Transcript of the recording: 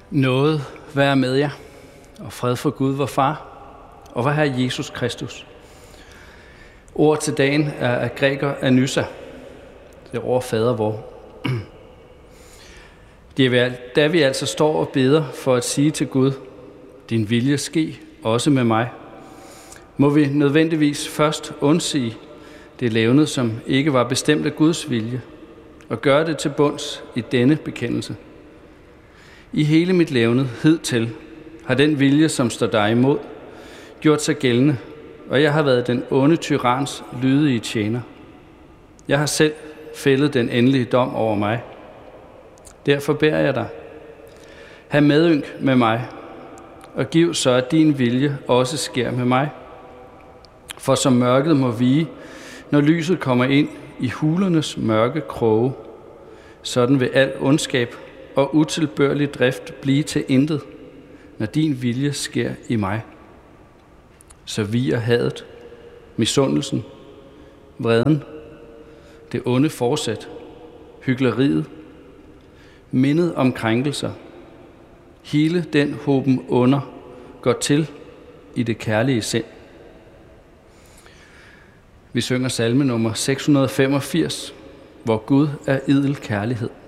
Noget være med jer, og fred for Gud, vor Far, og vor Herre Jesus Kristus. Ord til dagen er af Gregor Anyssa, det ord fader vor. Da vi altså står og beder for at sige til Gud, din vilje ske også med mig, må vi nødvendigvis først undsige det levnede, som ikke var bestemt af Guds vilje, og gøre det til bunds i denne bekendelse. I hele mit levned hidtil har den vilje, som står dig imod, gjort sig gældende, og jeg har været den onde tyrans lydige tjener. Jeg har selv fældet den endelige dom over mig. Derfor beder jeg dig, have medynk med mig, og giv så, at din vilje også sker med mig. For som mørket må vige, når lyset kommer ind i hulernes mørke kroge, sådan vil al ondskab og utilbørlig drift blive til intet, når din vilje sker i mig. Så viger hadet, misundelsen, vreden, det onde forsæt, hykleriet, mindet om krænkelser, hele den hoben under går til i det kærlige sind. Vi synger salme nummer 685, hvor Gud er idel kærlighed.